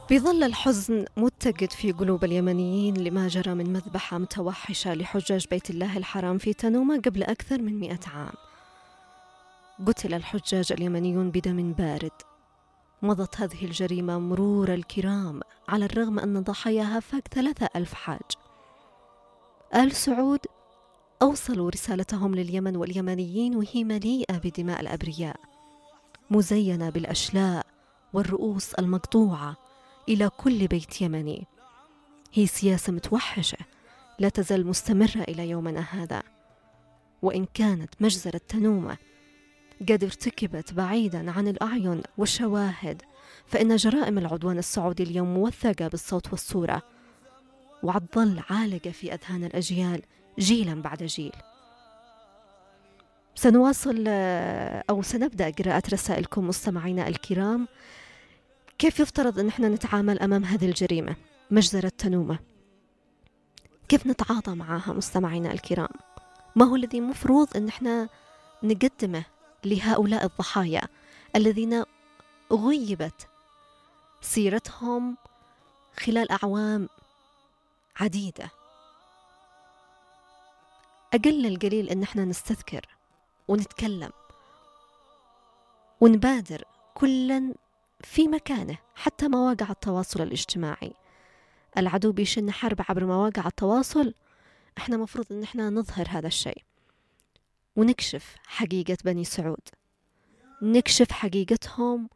بظل الحزن متجد في قلوب اليمنيين لما جرى من مذبحة متوحشة لحجاج بيت الله الحرام في تنومة قبل أكثر من 100 عام. قتل الحجاج اليمنيون بدم بارد. مضت هذه الجريمة مرور الكرام على الرغم أن ضحاياها فاق 3000 حاج. آل سعود أوصلوا رسالتهم لليمن واليمنيين وهي مليئة بدماء الأبرياء، مزينة بالأشلاء والرؤوس المقطوعة إلى كل بيت يمني. هي سياسة متوحشة لا تزال مستمرة إلى يومنا هذا، وإن كانت مجزرة تنومة قد ارتكبت بعيدا عن الأعين والشواهد، فإن جرائم العدوان السعودي اليوم موثقة بالصوت والصورة، وعتظل عالقة في أذهان الأجيال جيلا بعد جيل. سنواصل أو سنبدأ قراءة رسائلكم مستمعينا الكرام. كيف يفترض أن احنا نتعامل أمام هذه الجريمة مجزرة تنومة؟ كيف نتعاطى معها مستمعينا الكرام؟ ما هو الذي مفروض أن احنا نقدمه لهؤلاء الضحايا الذين غيبت سيرتهم خلال أعوام عديدة؟ أقل القليل أن احنا نستذكر ونتكلم ونبادر كلا في مكانه، حتى مواقع التواصل الاجتماعي. العدو بيشن حرب عبر مواقع التواصل، احنا مفروض ان احنا نظهر هذا الشيء ونكشف حقيقة بني سعود، نكشف حقيقتهم،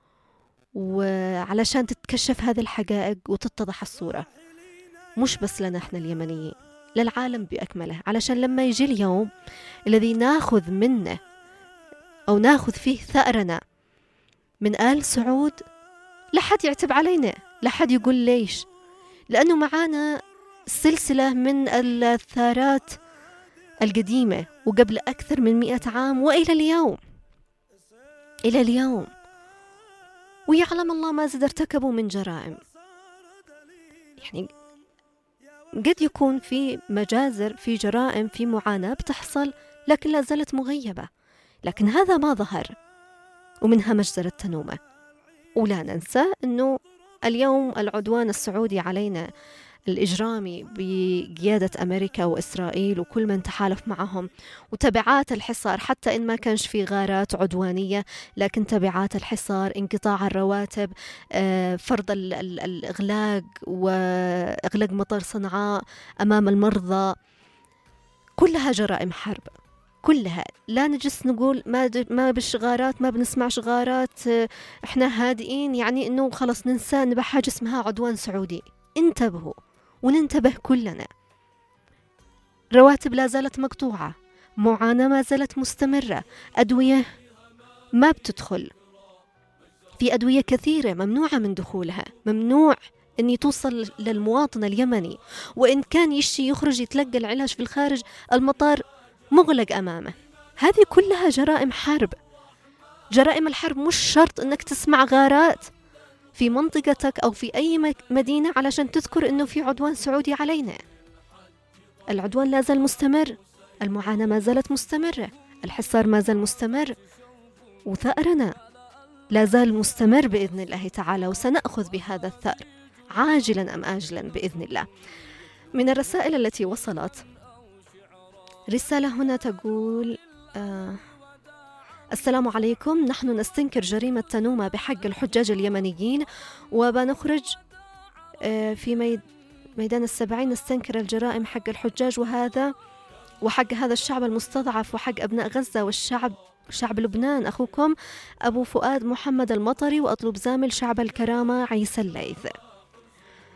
وعلشان تتكشف هذه الحقائق وتتضح الصورة مش بس لنا احنا اليمنيين، للعالم بأكمله، علشان لما يجي اليوم الذي ناخذ منه أو ناخذ فيه ثأرنا من آل سعود، لا حد يعتب علينا، لا حد يقول ليش، لأنه معانا سلسلة من الثارات القديمة وقبل أكثر من 100 عام وإلى اليوم، إلى اليوم، ويعلم الله ما زد ارتكبوا من جرائم. يعني قد يكون في مجازر، في جرائم، في معاناة بتحصل لكن لا زالت مغيبة، لكن هذا ما ظهر، ومنها مجزرة تنومة. ولا ننسى أنه اليوم العدوان السعودي علينا الإجرامي بقيادة أمريكا وإسرائيل وكل من تحالف معهم، وتبعات الحصار، حتى إن ما كانش في غارات عدوانية، لكن تبعات الحصار، انقطاع الرواتب، فرض الإغلاق وإغلاق مطار صنعاء أمام المرضى، كلها جرائم حرب، كلها. لا نجلس نقول ما بالشغارات، ما بنسمع شغارات، احنا هادئين، يعني انه خلص ننسى ان بحاجة اسمها عدوان سعودي. انتبهوا وننتبه كلنا. رواتب لا زالت مقطوعة، معاناة ما زالت مستمرة، أدوية ما بتدخل، في أدوية كثيرة ممنوعة من دخولها، ممنوع أن توصل للمواطن اليمني، وإن كان يشي يخرج يتلقى العلاج في الخارج المطار مغلق أمامه. هذه كلها جرائم حرب. جرائم الحرب مش شرط أنك تسمع غارات في منطقتك أو في أي مدينة علشان تذكر أنه في عدوان سعودي علينا. العدوان لا زال مستمر، المعاناة ما زالت مستمرة، الحصار ما زال مستمر، وثأرنا لا زال مستمر بإذن الله تعالى، وسنأخذ بهذا الثأر عاجلا أم آجلا بإذن الله. من الرسائل التي وصلت رسالة هنا تقول: السلام عليكم، نحن نستنكر جريمة تنومة بحق الحجاج اليمنيين، وبنخرج في ميدان السبعين نستنكر الجرائم حق الحجاج وحق هذا الشعب المستضعف، وحق أبناء غزة شعب لبنان. أخوكم أبو فؤاد محمد المطري، وأطلب زامل شعب الكرامة عيسى الليث.